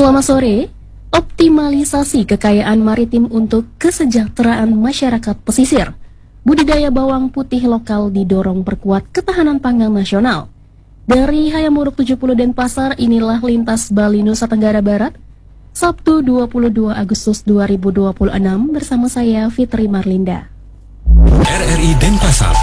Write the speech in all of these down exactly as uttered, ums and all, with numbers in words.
Selamat sore. Optimalisasi kekayaan maritim untuk kesejahteraan masyarakat pesisir. Budidaya bawang putih lokal didorong perkuat ketahanan pangan nasional. Dari Hayamuruk tujuh puluh Denpasar, inilah Lintas Bali Nusa Tenggara Barat, Sabtu dua puluh dua Agustus dua ribu dua puluh enam, bersama saya Fitri Marlinda. R R I Denpasar.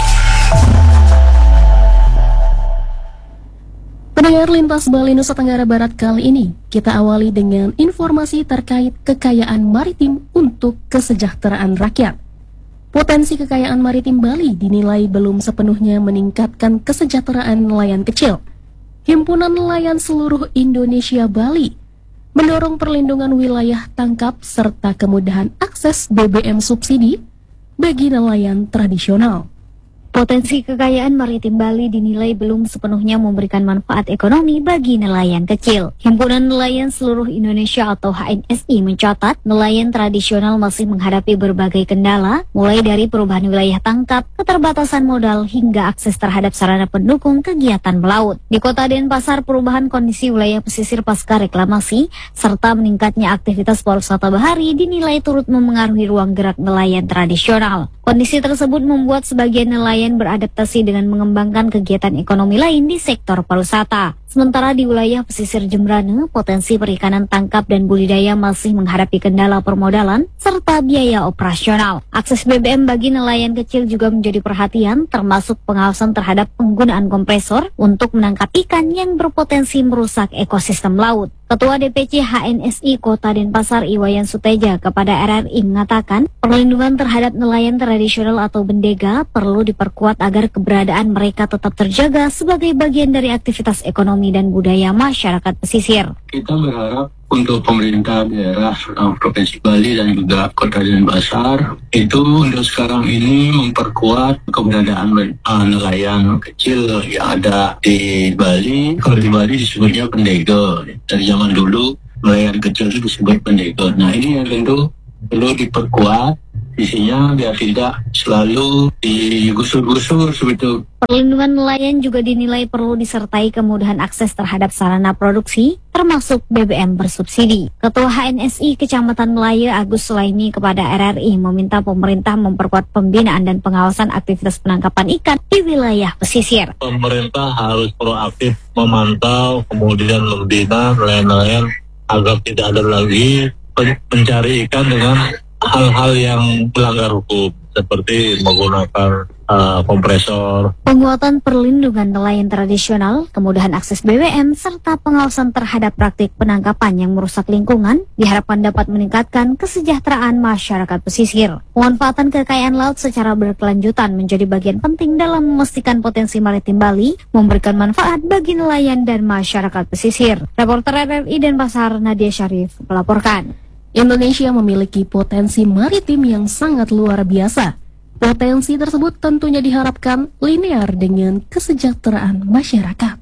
Pendengar Lintas Bali Nusa Tenggara Barat kali ini, kita awali dengan informasi terkait kekayaan maritim untuk kesejahteraan rakyat. Potensi kekayaan maritim Bali dinilai belum sepenuhnya meningkatkan kesejahteraan nelayan kecil. Himpunan Nelayan Seluruh Indonesia Bali mendorong perlindungan wilayah tangkap serta kemudahan akses B B M subsidi bagi nelayan tradisional. Potensi kekayaan maritim Bali dinilai belum sepenuhnya memberikan manfaat ekonomi bagi nelayan kecil. Himpunan Nelayan Seluruh Indonesia atau H N S I mencatat nelayan tradisional masih menghadapi berbagai kendala, mulai dari perubahan wilayah tangkap, keterbatasan modal, hingga akses terhadap sarana pendukung kegiatan melaut. Di Kota Denpasar, perubahan kondisi wilayah pesisir pasca reklamasi, serta meningkatnya aktivitas pariwisata bahari dinilai turut memengaruhi ruang gerak nelayan tradisional. Kondisi tersebut membuat sebagian nelayan beradaptasi dengan mengembangkan kegiatan ekonomi lain di sektor pariwisata. Sementara di wilayah pesisir Jembrana, potensi perikanan tangkap dan budidaya masih menghadapi kendala permodalan serta biaya operasional. Akses B B M bagi nelayan kecil juga menjadi perhatian, termasuk pengawasan terhadap penggunaan kompresor untuk menangkap ikan yang berpotensi merusak ekosistem laut. Ketua D P C H N S I Kota Denpasar Iwayan Suteja kepada R R I mengatakan perlindungan terhadap nelayan tradisional atau bendega perlu diperkuat agar keberadaan mereka tetap terjaga sebagai bagian dari aktivitas ekonomi dan budaya masyarakat pesisir. Kita berharap untuk pemerintah daerah uh, Provinsi Bali dan juga Kota Denpasar itu untuk sekarang ini memperkuat keberadaan uh, nelayan kecil yang ada di Bali. Kalau di Bali disebutnya pendego. Dari zaman dulu nelayan kecil itu disebut pendego. Nah, ini yang tentu perlu diperkuat isinya biar tidak selalu digusur-gusur seperti. Perlindungan nelayan juga dinilai perlu disertai kemudahan akses terhadap sarana produksi, termasuk B B M bersubsidi. Ketua H N S I Kecamatan Melaya Agus Sulaimi kepada R R I meminta pemerintah memperkuat pembinaan dan pengawasan aktivitas penangkapan ikan di wilayah pesisir. Pemerintah harus proaktif memantau, kemudian membina nelayan-nelayan agar tidak ada lagi mencari ikan dengan hal-hal yang melanggar hukum seperti menggunakan uh, kompresor. Penguatan perlindungan nelayan tradisional, kemudahan akses B B M, serta pengawasan terhadap praktik penangkapan yang merusak lingkungan diharapkan dapat meningkatkan kesejahteraan masyarakat pesisir. Pemanfaatan kekayaan laut secara berkelanjutan menjadi bagian penting dalam memastikan potensi maritim Bali memberikan manfaat bagi nelayan dan masyarakat pesisir. Reporter R R I Denpasar Nadia Syarif melaporkan. Indonesia memiliki potensi maritim yang sangat luar biasa. Potensi tersebut tentunya diharapkan linear dengan kesejahteraan masyarakat.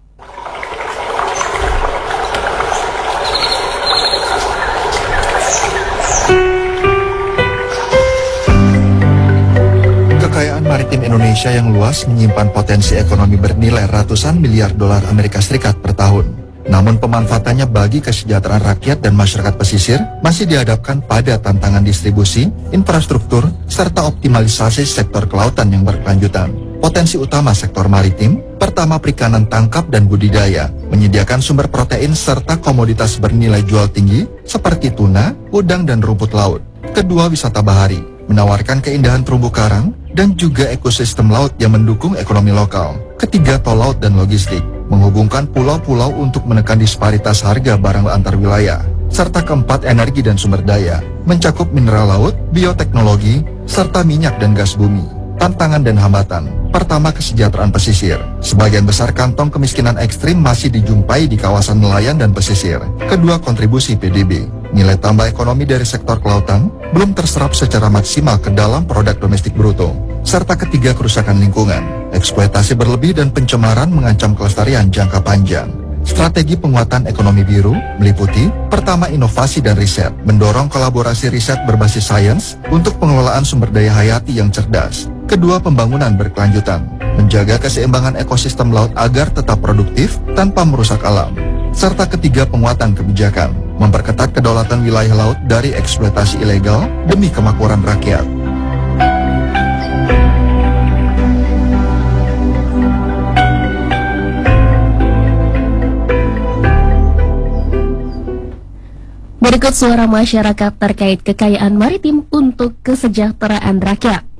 Kekayaan maritim Indonesia yang luas menyimpan potensi ekonomi bernilai ratusan miliar dolar Amerika Serikat per tahun. Namun pemanfaatannya bagi kesejahteraan rakyat dan masyarakat pesisir masih dihadapkan pada tantangan distribusi, infrastruktur, serta optimalisasi sektor kelautan yang berkelanjutan. Potensi utama sektor maritim, pertama perikanan tangkap dan budidaya, menyediakan sumber protein serta komoditas bernilai jual tinggi seperti tuna, udang, dan rumput laut. Kedua, wisata bahari, menawarkan keindahan terumbu karang dan juga ekosistem laut yang mendukung ekonomi lokal. Ketiga, tol laut dan logistik, menghubungkan pulau-pulau untuk menekan disparitas harga barang antar wilayah. Serta keempat, energi dan sumber daya, mencakup mineral laut, bioteknologi, serta minyak dan gas bumi. Tantangan dan hambatan. Pertama, kesejahteraan pesisir. Sebagian besar kantong kemiskinan ekstrim masih dijumpai di kawasan nelayan dan pesisir. Kedua, kontribusi P D B. Nilai tambah ekonomi dari sektor kelautan belum terserap secara maksimal ke dalam produk domestik bruto. Serta ketiga, kerusakan lingkungan. Eksploitasi berlebih dan pencemaran mengancam kelestarian jangka panjang. Strategi penguatan ekonomi biru meliputi pertama, inovasi dan riset, mendorong kolaborasi riset berbasis sains untuk pengelolaan sumber daya hayati yang cerdas. Kedua, pembangunan berkelanjutan, menjaga keseimbangan ekosistem laut agar tetap produktif tanpa merusak alam. Serta ketiga, penguatan kebijakan, memperketat kedaulatan wilayah laut dari eksploitasi ilegal demi kemakmuran rakyat. Berikut suara masyarakat terkait kekayaan maritim untuk kesejahteraan rakyat.